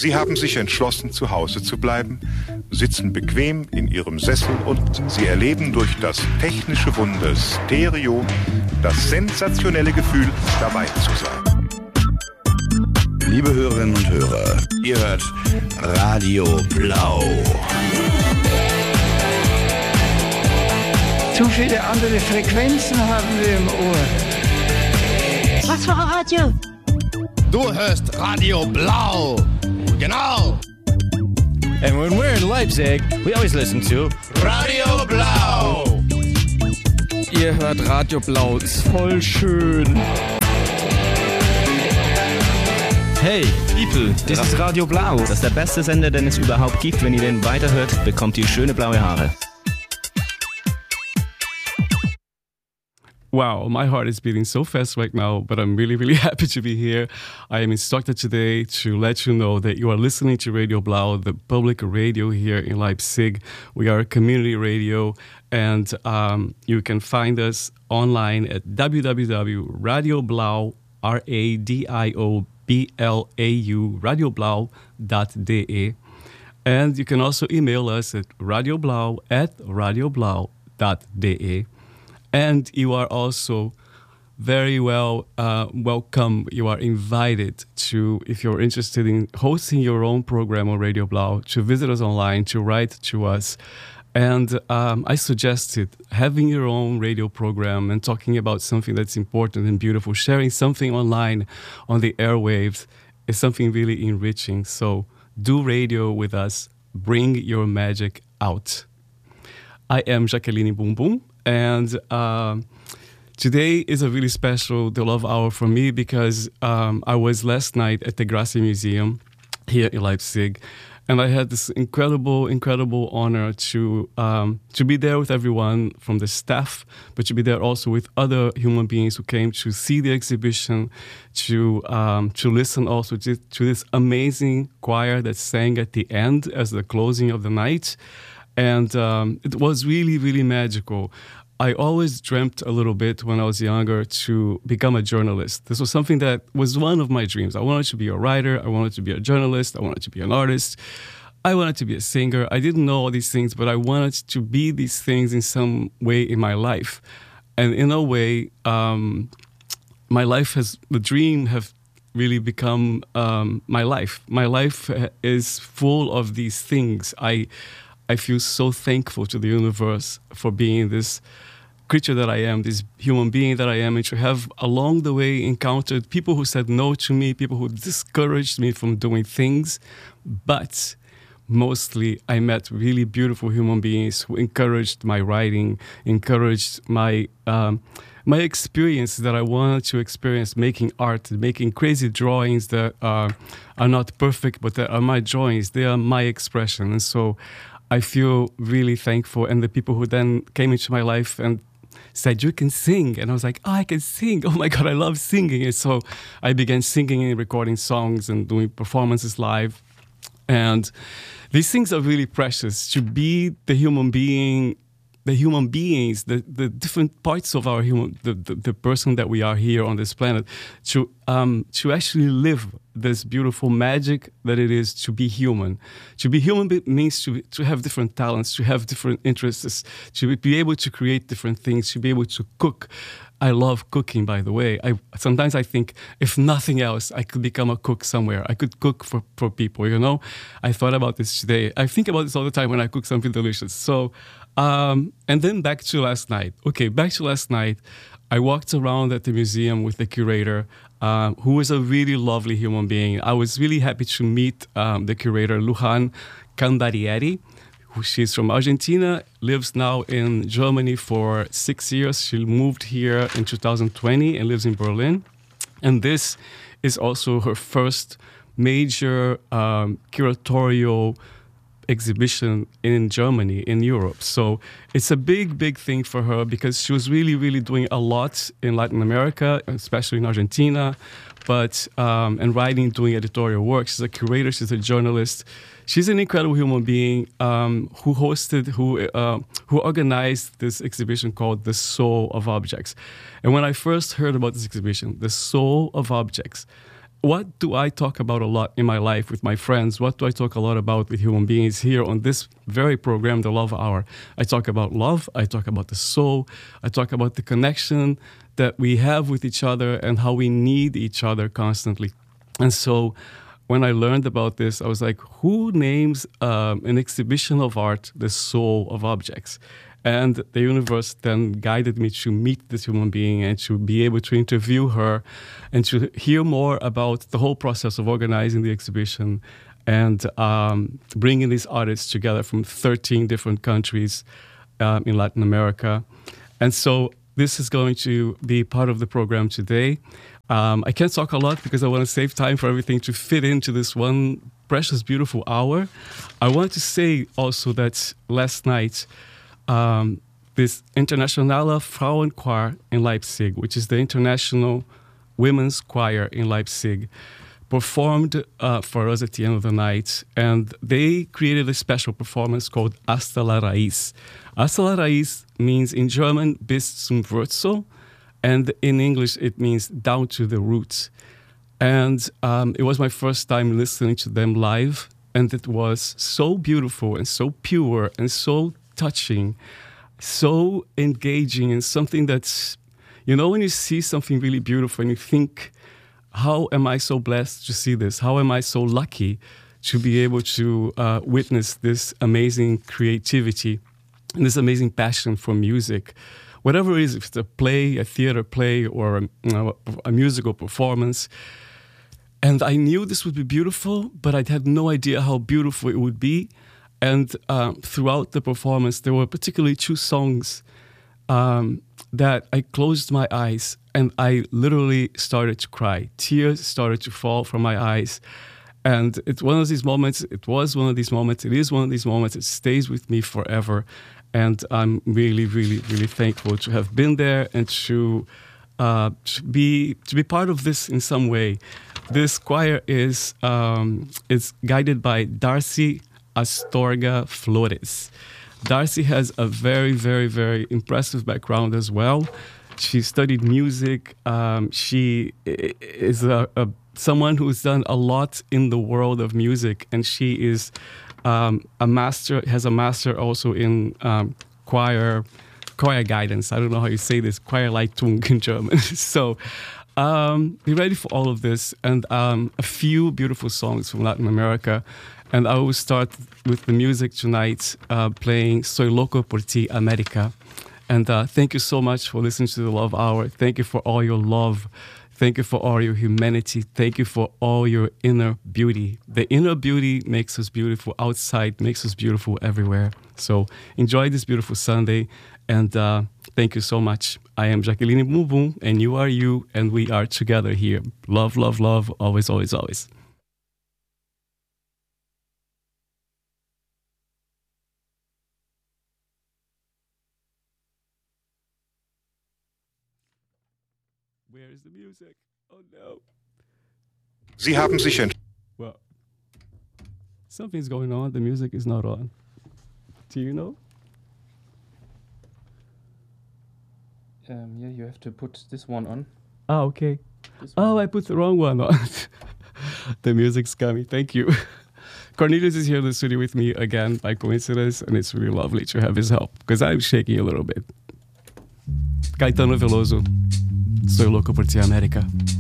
Sie haben sich entschlossen, zu Hause zu bleiben, sitzen bequem in ihrem Sessel und sie erleben durch das technische Wunder Stereo das sensationelle Gefühl, dabei zu sein. Liebe Hörerinnen und Hörer, ihr hört Radio Blau. Zu viele andere Frequenzen haben wir im Ohr. Was für ein Radio? Du hörst Radio Blau. Genau. And when we're in Leipzig, we always listen to Radio Blau. Ihr hört Radio Blau, ist voll schön. Hey, people, das ist Radio Blau. Das ist der beste Sender, den es überhaupt gibt. Wenn ihr den weiterhört, bekommt ihr schöne blaue Haare. Wow, my heart is beating so fast right now, but I'm really, really happy to be here. I am instructed today to let you know that you are listening to Radio Blau, the public radio here in Leipzig. We are a community radio, and you can find us online at www.radioblau, radioblau.de. And you can also email us at radioblau@radioblau.de. And you are also very welcome. You are invited to, if you're interested in hosting your own program on Radio Blau, to visit us online, to write to us. And I suggested having your own radio program and talking about something that's important and beautiful. Sharing something online on the airwaves is something really enriching. So do radio with us. Bring your magic out. I am Jacqueline Boom Boom. And today is a really special The Love Hour for me because I was last night at the Grasse Museum here in Leipzig, and I had this incredible honor to be there with everyone from the staff, but to be there also with other human beings who came to see the exhibition, to listen also to this amazing choir that sang at the end as the closing of the night. And it was really, really magical. I always dreamt a little bit when I was younger to become a journalist. This was something that was one of my dreams. I wanted to be a writer. I wanted to be a journalist. I wanted to be an artist. I wanted to be a singer. I didn't know all these things, but I wanted to be these things in some way in my life. And in a way, the dream have really become my life. My life is full of these things. I feel so thankful to the universe for being this creature that I am, this human being that I am, and to have along the way encountered people who said no to me, people who discouraged me from doing things. But mostly I met really beautiful human beings who encouraged my writing, encouraged my experience that I wanted to experience, making art, making crazy drawings that are not perfect, but that are my drawings. They are my expression. And so I feel really thankful. And the people who then came into my life and said, you can sing. And I was like, oh, I can sing. Oh my God, I love singing. And so I began singing and recording songs and doing performances live. And these things are really precious. To be the human being, the human beings, the different parts of our the person that we are here on this planet, to actually live this beautiful magic that it is to be human. To be human means to have different talents, to have different interests, to be able to create different things, to be able to cook. I love cooking, by the way. Sometimes I think, if nothing else, I could become a cook somewhere. I could cook for people, you know? I thought about this today. I think about this all the time when I cook something delicious. So, and then back to last night. Okay, back to last night. I walked around at the museum with the curator, who was a really lovely human being. I was really happy to meet the curator, Lujan Candarieri. She's from Argentina, lives now in Germany for 6 years. She moved here in 2020 and lives in Berlin. And this is also her first major curatorial exhibition in Germany, in Europe. So it's a big thing for her because she was really doing a lot in Latin America, especially in Argentina, but and writing, doing editorial work. She's a curator, she's a journalist. She's an incredible human being who organized this exhibition called The Soul of Objects. And when I first heard about this exhibition, The Soul of Objects, what do I talk about a lot in my life with my friends? What do I talk a lot about with human beings here on this very program, The Love Hour? I talk about love. I talk about the soul. I talk about the connection that we have with each other and how we need each other constantly. And so when I learned about this, I was like, who names an exhibition of art the soul of objects? And the universe then guided me to meet this human being and to be able to interview her and to hear more about the whole process of organizing the exhibition and bringing these artists together from 13 different countries in Latin America. And so this is going to be part of the program today. I can't talk a lot because I want to save time for everything to fit into this one precious, beautiful hour. I want to say also that last night, this Internationale Frauenchor in Leipzig, which is the International Women's Choir in Leipzig, performed for us at the end of the night. And they created a special performance called Hasta la Raíz. Hasta la Raíz means in German, bis zum Wurzel, and in English it means down to the roots. And it was my first time listening to them live, and it was so beautiful and so pure and so touching, so engaging, and something that's, you know, when you see something really beautiful and you think, how am I so blessed to see this? How am I so lucky to be able to witness this amazing creativity and this amazing passion for music? Whatever it is, if it's a play, a theater play, or a musical performance. And I knew this would be beautiful, but I had no idea how beautiful it would be. And throughout the performance, there were particularly two songs that I closed my eyes and I literally started to cry. Tears started to fall from my eyes. And it's one of these moments, it was one of these moments, it is one of these moments, it stays with me forever. And I'm really, really, really thankful to have been there and to be part of this in some way. This choir is guided by Darcy Astorga Flores. Darcy has a very, very, very impressive background as well. She studied music. She is someone who's done a lot in the world of music, and she is has a master also in choir guidance. I don't know how you say this, Choirleitung in German. So be ready for all of this and a few beautiful songs from Latin America. And I will start with the music tonight, playing Soy Loco por Ti, America. And thank you so much for listening to the Love Hour. Thank you for all your love. Thank you for all your humanity. Thank you for all your inner beauty. The inner beauty makes us beautiful outside, makes us beautiful everywhere. So enjoy this beautiful Sunday. And thank you so much. I am Jacqueline Bumbum, and you are you, and we are together here. Love, love, love, always, always, always. Where is the music? Oh no. Sie haben sich Well, something's going on. The music is not on. Do you know? Yeah, you have to put this one on. Ah, okay. Oh, I put the wrong one on. The music's coming. Thank you. Cornelius is here in the studio with me again by coincidence, and it's really lovely to have his help because I'm shaking a little bit. Caetano Veloso, Soy Loco por Ti, America.